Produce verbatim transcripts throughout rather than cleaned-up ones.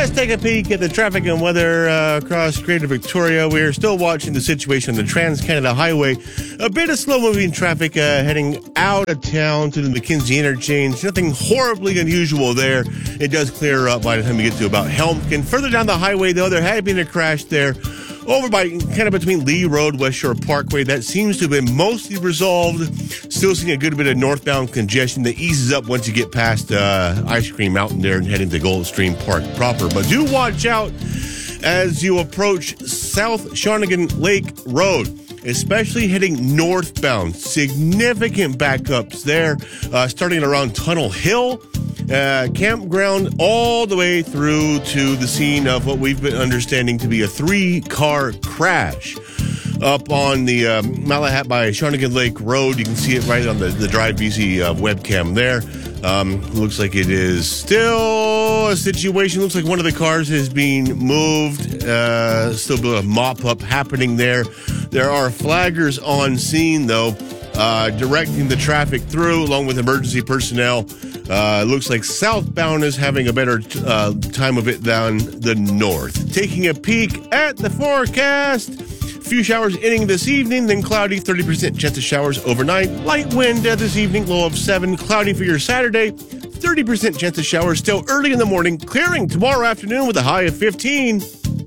Let's take a peek at the traffic and weather uh, across Greater Victoria. We are still watching the situation on the Trans-Canada Highway. A bit of slow-moving traffic uh, heading out of town to the Mackenzie interchange. Nothing horribly unusual there. It does clear up by the time you get to about Helmkin. Further down the highway, though, there had been a crash there over by kind of between Lee Road, West Shore Parkway. That seems to have been mostly resolved. Still seeing a good bit of northbound congestion that eases up once you get past uh, Ice Cream Mountain there and heading to Gold Stream Park proper. But do watch out as you approach South Shawnigan Lake Road, especially heading northbound. Significant backups there, uh, starting around Tunnel Hill. Uh, campground all the way through to the scene of what we've been understanding to be a three-car crash up on the uh, Malahat by Shawnigan Lake Road. You can see it right on the, the Drive B C uh, webcam there. Um, looks like it is still a situation. Looks like one of the cars is being moved. Uh, still a bit of mop-up happening there. There are flaggers on scene, though, uh, directing the traffic through along with emergency personnel. Uh, looks like southbound is having a better uh, time of it than the north. Taking a peek at the forecast. Few showers ending this evening, then cloudy, thirty percent chance of showers overnight. Light wind uh, this evening, low of seven. Cloudy for your Saturday, thirty percent chance of showers still early in the morning. Clearing tomorrow afternoon with a high of fifteen.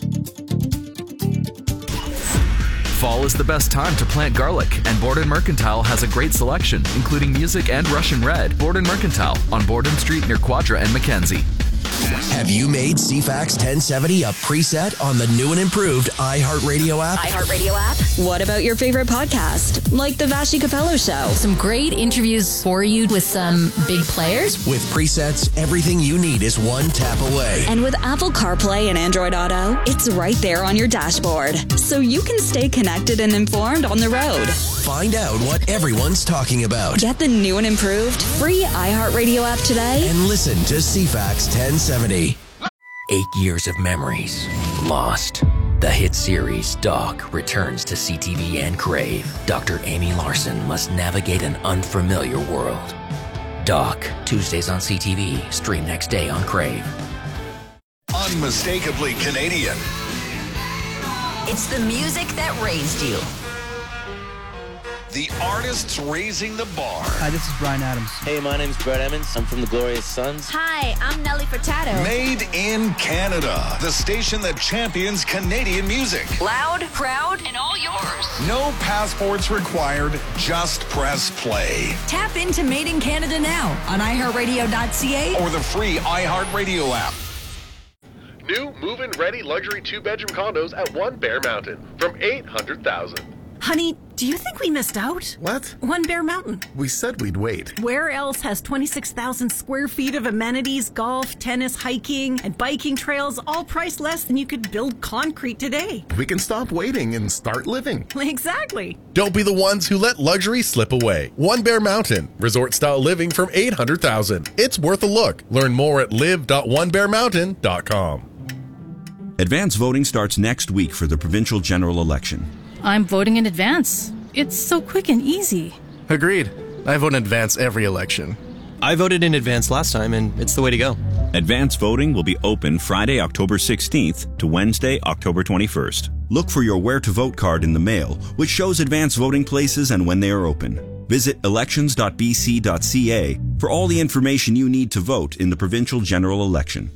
Fall is the best time to plant garlic, and Borden Mercantile has a great selection, including music and Russian red. Borden Mercantile on Borden Street near Quadra and Mackenzie. Have you made C FAX ten seventy a preset on the new and improved iHeartRadio app? iHeartRadio app? What about your favorite podcast, like The Vashi Capello Show? Some great interviews for you with some big players. With presets, everything you need is one tap away. And with Apple CarPlay and Android Auto, it's right there on your dashboard, so you can stay connected and informed on the road. Find out what everyone's talking about. Get the new and improved free iHeartRadio app today. And listen to C FAX ten seventy. Eight years of memories lost. The hit series Doc returns to C T V and Crave. Doctor Amy Larson must navigate an unfamiliar world. Doc, Tuesdays on C T V, stream next day on Crave. Unmistakably Canadian. It's the music that raised you. The artists raising the bar. Hi, this is Brian Adams. Hey, my name's Brett Emmons. I'm from the Glorious Sons. Hi, I'm Nelly Furtado. Made in Canada. The station that champions Canadian music. Loud, proud, and all yours. No passports required. Just press play. Tap into Made in Canada now on i heart radio dot c a or the free iHeartRadio app. New move-in ready luxury two-bedroom condos at One Bear Mountain from eight hundred thousand dollars. Honey, do you think we missed out? What? One Bear Mountain. We said we'd wait. Where else has twenty-six thousand square feet of amenities, golf, tennis, hiking, and biking trails, all priced less than you could build concrete today? We can stop waiting and start living. Exactly. Don't be the ones who let luxury slip away. One Bear Mountain. Resort-style living from eight hundred thousand dollars. It's worth a look. Learn more at live dot one bear mountain dot com. Advance voting starts next week for the provincial general election. I'm voting in advance. It's so quick and easy. Agreed. I vote in advance every election. I voted in advance last time, and it's the way to go. Advance voting will be open Friday, October sixteenth to Wednesday, October twenty-first. Look for your Where to Vote card in the mail, which shows advance voting places and when they are open. Visit elections dot b c dot c a for all the information you need to vote in the provincial general election.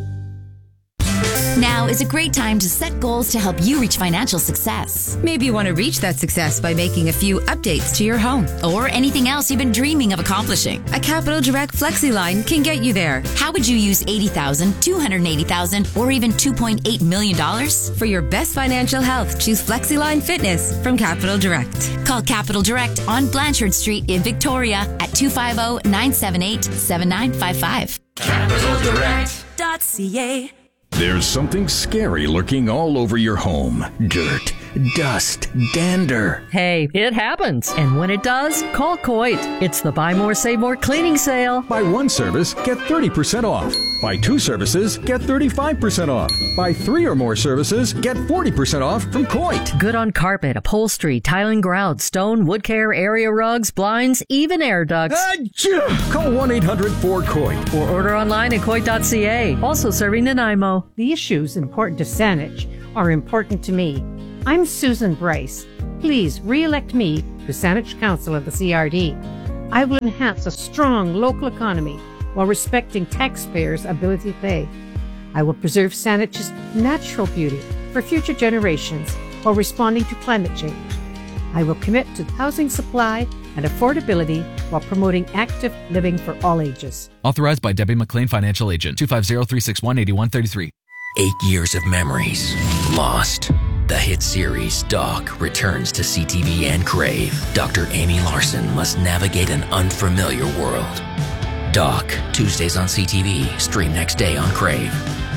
Now is a great time to set goals to help you reach financial success. Maybe you want to reach that success by making a few updates to your home. Or anything else you've been dreaming of accomplishing. A Capital Direct FlexiLine can get you there. How would you use eighty thousand dollars, two hundred eighty thousand dollars, or even two point eight million dollars? For your best financial health, choose FlexiLine Fitness from Capital Direct. Call Capital Direct on Blanchard Street in Victoria at two five zero, nine seven eight, seven nine five five. capital direct dot c a. There's something scary lurking all over your home. Dirt, dust, dander. Hey, it happens. And when it does, call Coit. It's the Buy More, Save More cleaning sale. Buy one service, get thirty percent off. Buy two services, get thirty-five percent off. Buy three or more services, get forty percent off from Coit. Good on carpet, upholstery, tiling, grout, stone, wood care, area rugs, blinds, even air ducts. Achoo! Call one eight hundred four COIT. Or order online at coit dot c a. Also serving Nanaimo. The issues important to Saanich are important to me. I'm Susan Bryce. Please re-elect me to Saanich Council of the C R D. I will enhance a strong local economy while respecting taxpayers' ability to pay. I will preserve Saanich's natural beauty for future generations while responding to climate change. I will commit to housing supply and affordability while promoting active living for all ages. Authorized by Debbie McLean, Financial Agent. two five zero, three six one, eight one three three. Eight years of memories lost. The hit series Doc returns to C T V and Crave. Doctor Amy Larson must navigate an unfamiliar world. Doc, Tuesdays on C T V. Stream next day on Crave.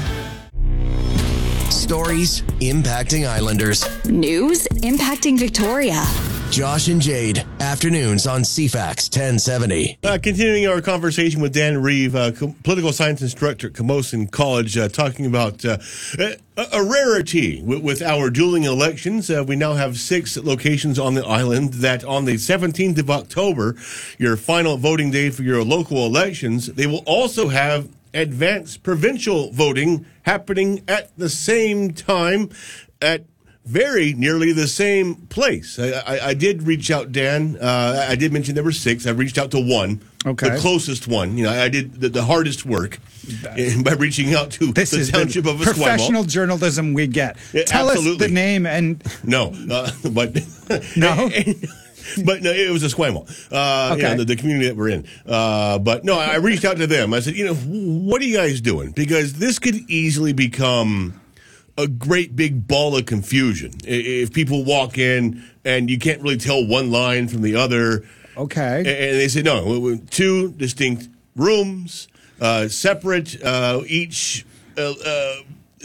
Stories impacting Islanders. News impacting Victoria. Josh and Jade, afternoons on C FAX ten seventy. Uh, continuing our conversation with Dan Reeve, uh, co- political science instructor at Camosun College, uh, talking about uh, a, a rarity with, with our dueling elections. Uh, we now have six locations on the island that on the seventeenth of October, your final voting day for your local elections, they will also have advanced provincial voting happening at the same time at very nearly the same place. I, I, I did reach out, Dan. Uh, I did mention there were six. I reached out to one, okay. the closest one. You know, I did the, the hardest work by reaching out to this the is township the of Esquimalt. Professional journalism we get. Yeah, Tell absolutely. us the name and no, uh, but no. But no, it was Esquimalt, uh, okay. you know, the, the community that we're in. Uh, but no, I reached out to them. I said, you know, what are you guys doing? Because this could easily become a great big ball of confusion if people walk in and you can't really tell one line from the other. Okay. And they said, no, two distinct rooms, uh, separate, uh, each, uh, uh,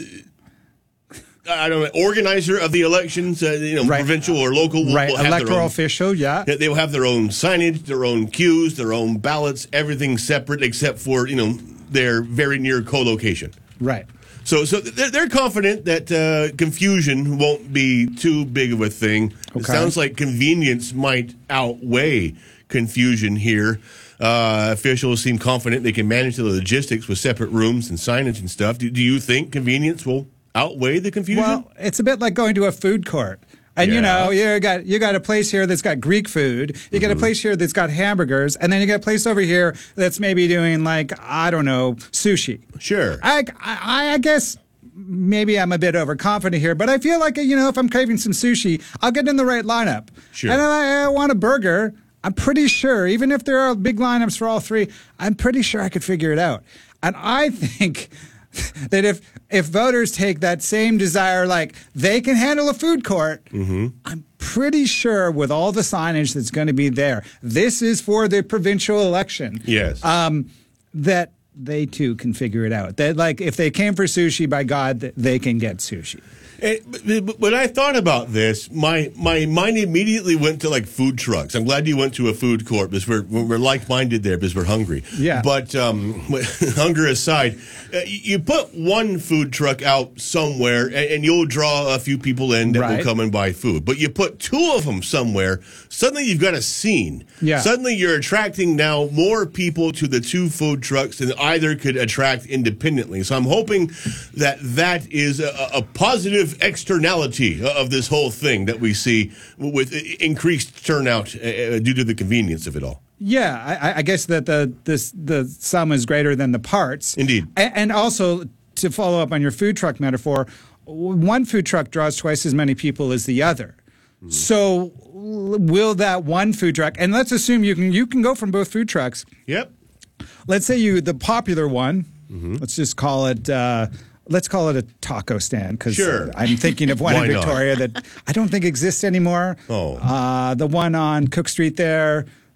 I don't know, organizer of the elections, uh, you know, right. provincial or local. Will, right, will have electoral their own, official, yeah. They will have their own signage, their own queues, their own ballots, everything separate except for, you know, their very near co-location. Right. So, so they're, they're confident that uh, confusion won't be too big of a thing. Okay. It sounds like convenience might outweigh confusion here. Uh, officials seem confident they can manage the logistics with separate rooms and signage and stuff. Do, do you think convenience will outweigh the confusion? Well, it's a bit like going to a food court. And, yeah. you know, you got you got a place here that's got Greek food. You got mm-hmm. a place here that's got hamburgers. And then you got a place over here that's maybe doing, like, I don't know, sushi. Sure. I, I, I guess maybe I'm a bit overconfident here, but I feel like, you know, if I'm craving some sushi, I'll get in the right lineup. Sure. And if I, I want a burger, I'm pretty sure, even if there are big lineups for all three, I'm pretty sure I could figure it out. And I think that if if voters take that same desire, like they can handle a food court, mm-hmm. I'm pretty sure with all the signage that's going to be there, this is for the provincial election. Yes. Um, that they too can figure it out. That, like, if they came for sushi, by God, they can get sushi. And, but when I thought about this, my, my mind immediately went to, like, food trucks. I'm glad you went to a food court because we're, we're like-minded there because we're hungry. Yeah. But um, hunger aside, uh, you put one food truck out somewhere and, and you'll draw a few people in that right. will come and buy food. But you put two of them somewhere, suddenly you've got a scene. Yeah. Suddenly you're attracting now more people to the two food trucks than either could attract independently. So I'm hoping that that is a, a positive externality of this whole thing that we see with increased turnout uh, due to the convenience of it all. Yeah, I, I guess that the this the sum is greater than the parts. Indeed. And, and also, to follow up on your food truck metaphor, one food truck draws twice as many people as the other. Mm. So will that one food truck, and let's assume you can you can go from both food trucks. Yep. Let's say you the popular one, mm-hmm. let's just call it uh, let's call it a taco stand, because sure. I'm thinking of one Why in Victoria not? that I don't think exists anymore. Oh. Uh, the one on Cook Street there.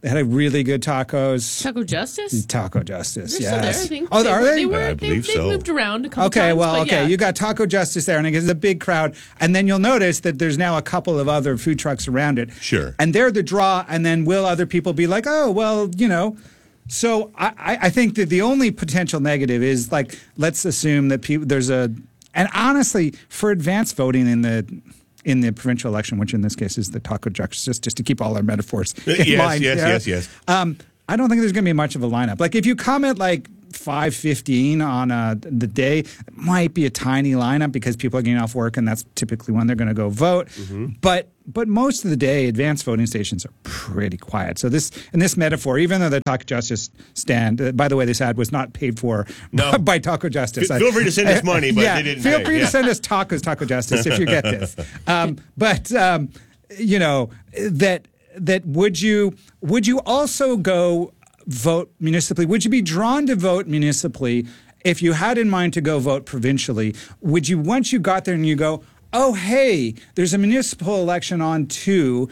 They had a really good tacos. Taco Justice? Taco Justice, They're still there, yes. I think. Oh, they are were, they? they were, I they, believe they so. moved around a couple Okay, times. well, but okay. yeah. You got Taco Justice there, and it's a big crowd. And then you'll notice that there's now a couple of other food trucks around it. Sure. And they're the draw, and then will other people be like, oh, well, you know. So I, I I think that the only potential negative is, like, let's assume that people there's a, and honestly, for advanced voting in the in the provincial election, which in this case is the Taco Justice, just to keep all our metaphors in Yes, mind. yes, yeah? yes, yes. Um, I don't think there's going to be much of a lineup. Like, if you come at like five fifteen on uh, the day, it might be a tiny lineup because people are getting off work, and that's typically when they're going to go vote. Mm-hmm. But but most of the day, advanced voting stations are pretty quiet. So this in this metaphor, even though the Taco Justice stand, uh, by the way, this ad was not paid for No. by Taco Justice. F- feel free to send us money, but yeah, they didn't feel pay, free yeah. to send us tacos, Taco Justice, if you get this. Um, but um, you know that that would you would you also go vote municipally? Would you be drawn to vote municipally if you had in mind to go vote provincially? Would you, once you got there and you go, oh, hey, there's a municipal election on too,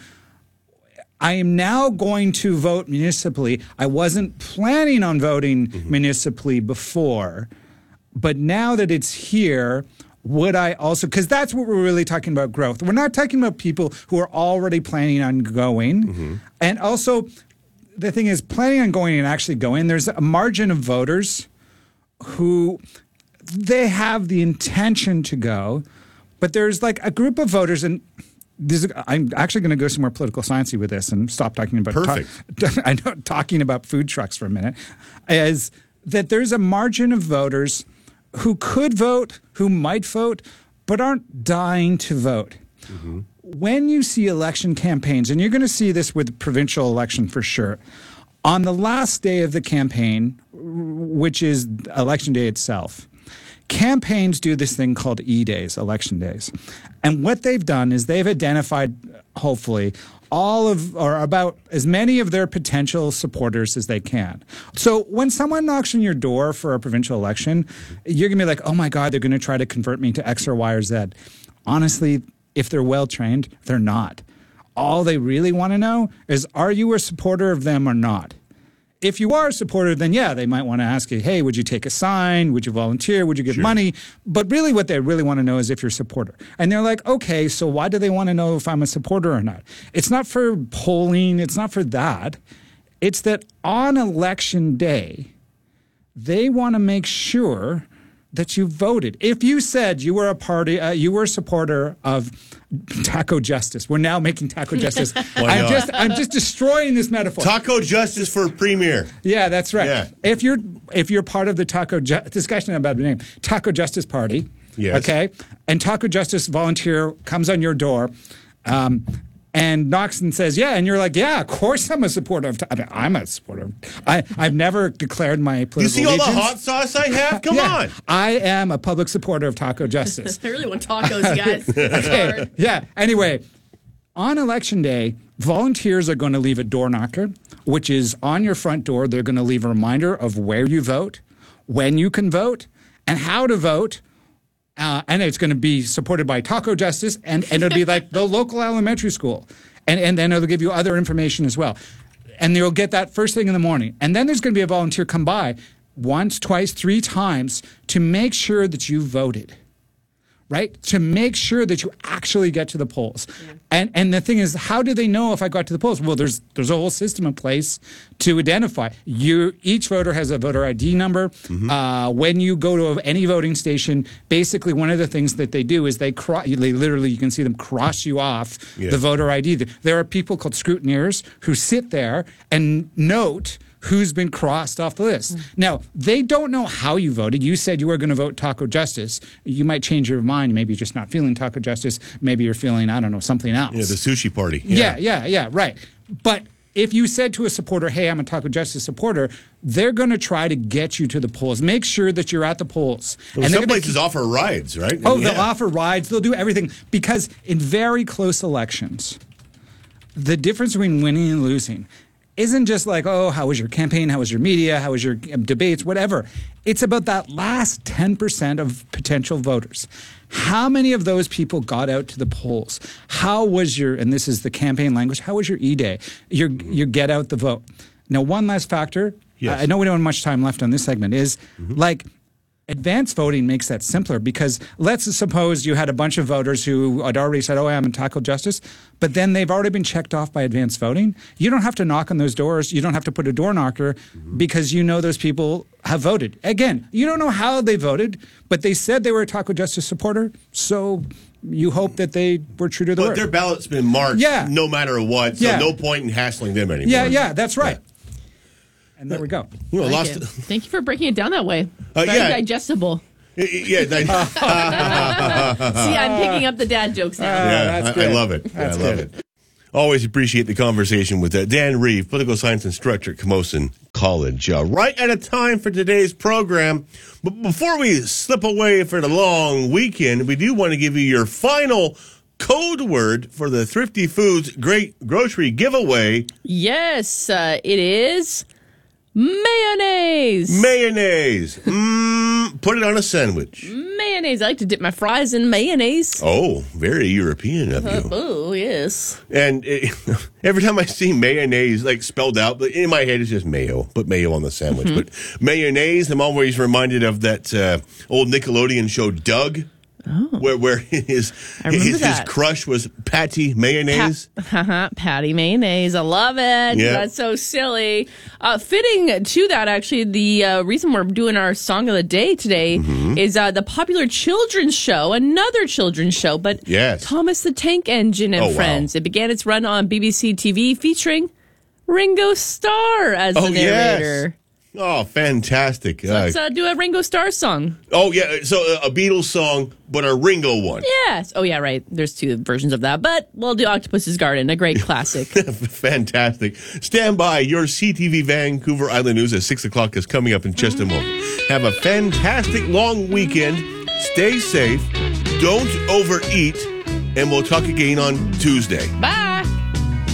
I am now going to vote municipally. I wasn't planning on voting mm-hmm. municipally before, but now that it's here, would I also, because that's what we're really talking about growth. We're not talking about people who are already planning on going. Mm-hmm. And also, the thing is, planning on going and actually going, there's a margin of voters who they have the intention to go, but there's like a group of voters, and this is, I'm actually going to go some more political sciencey with this and stop talking about Perfect. Ta- I know talking about food trucks for a minute, is that there's a margin of voters who could vote, who might vote, but aren't dying to vote. Mm-hmm. When you see election campaigns, and you're going to see this with the provincial election for sure, on the last day of the campaign, which is election day itself, campaigns do this thing called E-days, election days. And what they've done is they've identified, hopefully, all of, or about as many of their potential supporters as they can. So when someone knocks on your door for a provincial election, you're going to be like, oh my God, they're going to try to convert me to X or Y or Z. Honestly, if they're well-trained, they're not. All they really want to know is, are you a supporter of them or not? If you are a supporter, then yeah, they might want to ask you, hey, would you take a sign? Would you volunteer? Would you give Sure. money? But really what they really want to know is if you're a supporter. And they're like, okay, so why do they want to know if I'm a supporter or not? It's not for polling. It's not for that. It's that on election day, they want to make sure that you voted. If you said you were a party, uh, you were a supporter of Taco Justice. We're now making Taco Justice. I'm just, I'm just destroying this metaphor. Taco Justice for Premier. Yeah, that's right. Yeah. If you're, if you're part of the Taco Ju- discussion about the name Taco Justice Party, Yes. okay, and Taco Justice volunteer comes on your door. Um, and knocks and says, yeah, and you're like, yeah, of course I'm a supporter of, ta- I mean, I'm a supporter. Of, I, I've never declared my political You see all the allegiance. hot sauce I have? Come Yeah. on. I am a public supporter of Taco Justice. I really want tacos, you guys. Okay, yeah. Anyway, on election day, volunteers are going to leave a door knocker, which is on your front door. They're going to leave a reminder of where you vote, when you can vote, and how to vote. Uh, and it's going to be supported by Taco Justice, and, and it'll be like the local elementary school. And, and then it'll give you other information as well. And you'll get that first thing in the morning. And then there's going to be a volunteer come by once, twice, three times to make sure that you voted, right? To make sure that you actually get to the polls. Yeah. And and the thing is, how do they know if I got to the polls? Well, there's there's a whole system in place to identify. You each voter has a voter I D number. Mm-hmm. Uh, when you go to any voting station, basically one of the things that they do is they cro- they literally, you can see them cross you off yeah. the voter I D. There are people called scrutineers who sit there and note who's been crossed off the list. Mm. Now, they don't know how you voted. You said you were going to vote Taco Justice. You might change your mind. Maybe you're just not feeling Taco Justice. Maybe you're feeling, I don't know, something else. Yeah, the sushi party. Yeah, yeah, yeah, yeah right. But if you said to a supporter, hey, I'm a Taco Justice supporter, they're going to try to get you to the polls. Make sure that you're at the polls. Well, and some places keep, offer rides, right? Oh, yeah. they'll offer rides. They'll do everything. Because in very close elections, the difference between winning and losing, isn't just like, oh, how was your campaign? How was your media? How was your um, debates? Whatever. It's about that last ten percent of potential voters. How many of those people got out to the polls? How was your, and this is the campaign language, how was your E-Day? Your, your get out the vote. Now, one last factor, Yes. I know we don't have much time left on this segment, is Mm-hmm. like, advanced voting makes that simpler because let's suppose you had a bunch of voters who had already said, oh, I'm in tackle justice, but then they've already been checked off by advanced voting. You don't have to knock on those doors. You don't have to put a door knocker Mm-hmm. because you know those people have voted. Again, you don't know how they voted, but they said they were a tackle justice supporter, so you hope that they were true to the But word. their ballot's been marked Yeah. no matter what, so Yeah. no point in hassling them anymore. Yeah, yeah, that's right. And there we go. You know, Like lost it. Thank you for breaking it down that way. Uh, Very yeah. digestible. Yeah, that- See, I'm picking up the dad jokes now. yeah, I, I love it. That's I love good. it. Always appreciate the conversation with uh, Dan Reeve, political science instructor at Camosun College. Uh, right out of time for today's program. But before we slip away for the long weekend, we do want to give you your final code word for the Thrifty Foods Great Grocery Giveaway. Yes, uh, it is mayonnaise. Mayonnaise. Mmm, put it on a sandwich. Mayonnaise. I like to dip my fries in mayonnaise. Oh, very European of Uh, you. oh, yes. And it, every time I see mayonnaise, like spelled out, but in my head it's just mayo. Put mayo on the sandwich. Mhm. But mayonnaise, I'm always reminded of that uh, old Nickelodeon show, Doug, Oh. where where his I remember his, his that. crush was Patty Mayonnaise. Pa- Patty mayonnaise. I love it. Yeah. That's so silly. Uh, fitting to that, actually, the uh, reason we're doing our song of the day today Mm-hmm. is uh, the popular children's show, another children's show, but Yes. Thomas the Tank Engine and Oh, wow. Friends. It began its run on B B C T V featuring Ringo Starr as Oh, the narrator. yes. Oh, fantastic. So let's Uh, uh, do a Ringo Starr song. oh, yeah. So uh, a Beatles song, but a Ringo one. Yes. Oh, yeah, right. There's two versions of that, but we'll do Octopus's Garden, a great classic. Fantastic. Stand by. Your C T V Vancouver Island News at six o'clock is coming up in just a moment. Have a fantastic long weekend. Stay safe. Don't overeat. And we'll talk again on Tuesday. Bye.